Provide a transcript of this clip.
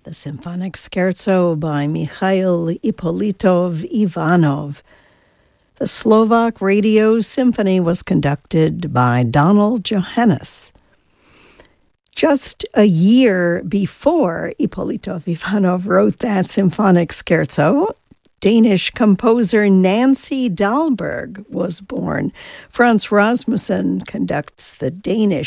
The Symphonic Scherzo by Mikhail Ippolitov Ivanov. The Slovak Radio Symphony was conducted by Donald Johannes. Just a year before Ippolitov Ivanov wrote that symphonic scherzo, Danish composer Nancy Dahlberg was born. Frans Rasmussen conducts the Danish